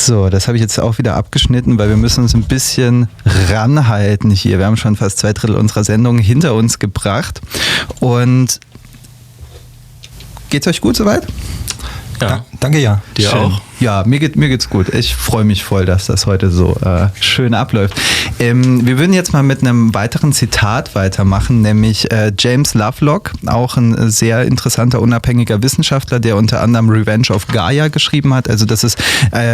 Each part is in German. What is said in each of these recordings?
So, das habe ich jetzt auch wieder abgeschnitten, weil wir müssen uns ein bisschen ranhalten hier. Wir haben schon fast 2/3 unserer Sendung hinter uns gebracht. Und geht's euch gut soweit? Ja, danke, ja. Dir Schön. auch? Ja, mir geht's gut. Ich freue mich voll, dass das heute so schön abläuft. Wir würden jetzt mal mit einem weiteren Zitat weitermachen, nämlich James Lovelock, auch ein sehr interessanter, unabhängiger Wissenschaftler, der unter anderem Revenge of Gaia geschrieben hat. Also das ist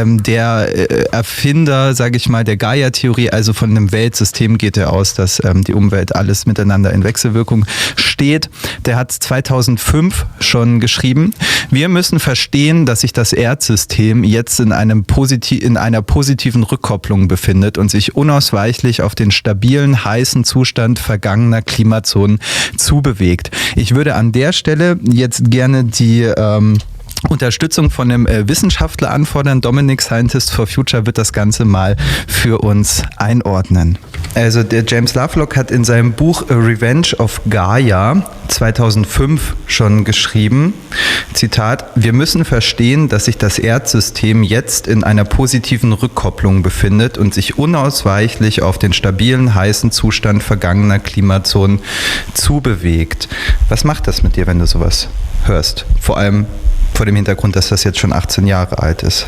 der Erfinder, sage ich mal, der Gaia-Theorie. Also von einem Weltsystem geht er aus, dass die Umwelt alles miteinander in Wechselwirkung steht. Der hat 2005 schon geschrieben. Wir müssen verstehen, dass sich das Erdsystem jetzt in einer positiven Rückkopplung befindet und sich unausweichlich auf den stabilen, heißen Zustand vergangener Klimazonen zubewegt. Ich würde an der Stelle jetzt gerne die Unterstützung von einem Wissenschaftler anfordern. Dominik, Scientist for Future, wird das Ganze mal für uns einordnen. Also der James Lovelock hat in seinem Buch A Revenge of Gaia 2005 schon geschrieben, Zitat, wir müssen verstehen, dass sich das Erdsystem jetzt in einer positiven Rückkopplung befindet und sich unausweichlich auf den stabilen, heißen Zustand vergangener Klimazonen zubewegt. Was macht das mit dir, wenn du sowas hörst? Vor allem vor dem Hintergrund, dass das jetzt schon 18 Jahre alt ist.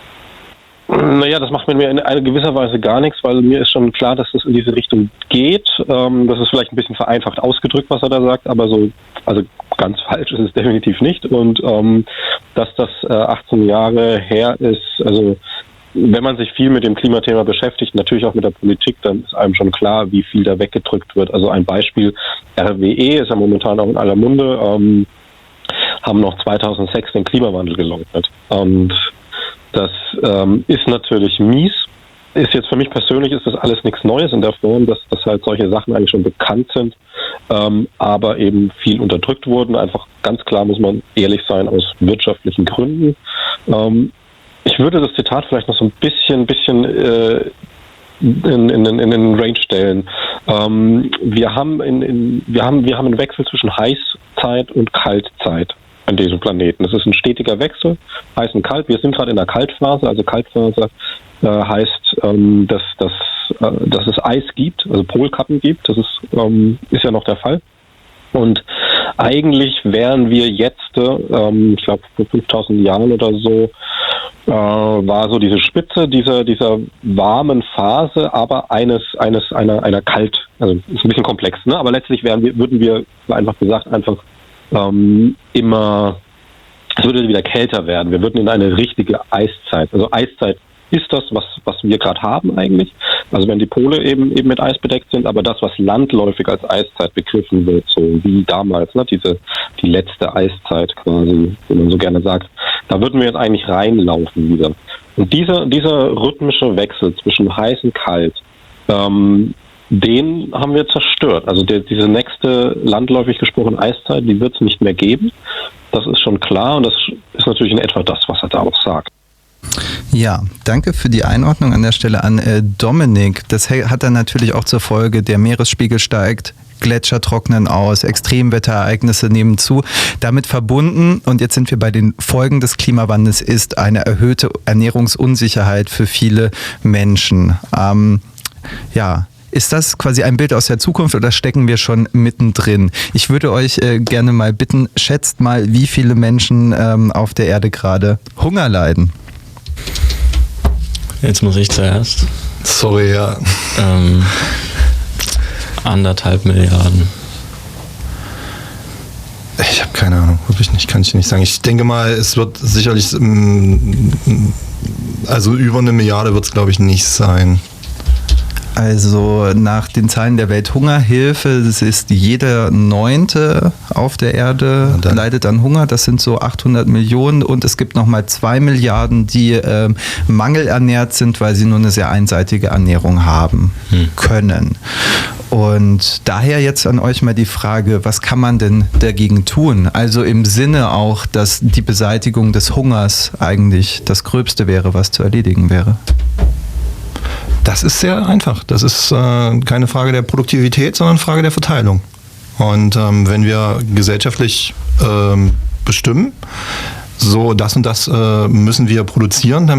Naja, das macht mir in einer gewisser Weise gar nichts, weil mir ist schon klar, dass das in diese Richtung geht. Das ist vielleicht ein bisschen vereinfacht ausgedrückt, was er da sagt, aber also ganz falsch ist es definitiv nicht. Und dass das 18 Jahre her ist, also wenn man sich viel mit dem Klimathema beschäftigt, natürlich auch mit der Politik, dann ist einem schon klar, wie viel da weggedrückt wird. Also ein Beispiel, RWE ist ja momentan auch in aller Munde, haben noch 2006 den Klimawandel geleugnet. Und das ist natürlich mies. Ist jetzt für mich persönlich ist das alles nichts Neues in der Form, dass halt solche Sachen eigentlich schon bekannt sind, aber eben viel unterdrückt wurden. Einfach ganz klar muss man ehrlich sein, aus wirtschaftlichen Gründen. Ich würde das Zitat vielleicht noch so ein bisschen in den Range stellen. Wir haben einen Wechsel zwischen Heißzeit und Kaltzeit an diesem Planeten. Es ist ein stetiger Wechsel, heiß und kalt. Wir sind gerade in der Kaltphase. Also Kaltphase heißt, dass es Eis gibt, also Polkappen gibt. Das ist ja noch der Fall. Und eigentlich wären wir jetzt, ich glaube vor 5000 Jahren oder so, war so diese Spitze dieser warmen Phase, aber einer kalt, also ist ein bisschen komplex, ne? Aber letztlich würden wir einfach gesagt es würde wieder kälter werden. Wir würden in eine richtige Eiszeit. Also Eiszeit ist das, was wir gerade haben eigentlich. Also wenn die Pole eben mit Eis bedeckt sind, aber das, was landläufig als Eiszeit begriffen wird, so wie damals, ne, die letzte Eiszeit quasi, wie man so gerne sagt, da würden wir jetzt eigentlich reinlaufen wieder. Und dieser rhythmische Wechsel zwischen heiß und kalt, den haben wir zerstört. Also diese nächste landläufig gesprochene Eiszeit, die wird es nicht mehr geben. Das ist schon klar und das ist natürlich in etwa das, was er da auch sagt. Ja, danke für die Einordnung an der Stelle an Dominik. Das hat dann natürlich auch zur Folge, der Meeresspiegel steigt, Gletscher trocknen aus, Extremwetterereignisse nehmen zu. Damit verbunden, und jetzt sind wir bei den Folgen des Klimawandels, ist eine erhöhte Ernährungsunsicherheit für viele Menschen. Ist das quasi ein Bild aus der Zukunft oder stecken wir schon mittendrin? Ich würde euch gerne mal bitten, schätzt mal, wie viele Menschen auf der Erde gerade Hunger leiden. Jetzt muss ich zuerst. Sorry, ja. 1,5 Milliarden. Ich habe keine Ahnung, wirklich nicht, kann ich nicht sagen. Ich denke mal, es wird sicherlich, also über 1 Milliarde wird es, glaube ich, nicht sein. Also nach den Zahlen der Welthungerhilfe, es ist jeder 9. auf der Erde leidet an Hunger. Das sind so 800 Millionen und es gibt nochmal 2 Milliarden, die mangelernährt sind, weil sie nur eine sehr einseitige Ernährung haben können. Und daher jetzt an euch mal die Frage, was kann man denn dagegen tun? Also im Sinne auch, dass die Beseitigung des Hungers eigentlich das Gröbste wäre, was zu erledigen wäre. Das ist sehr einfach. Das ist keine Frage der Produktivität, sondern eine Frage der Verteilung. Und wenn wir gesellschaftlich bestimmen, so das und das müssen wir produzieren,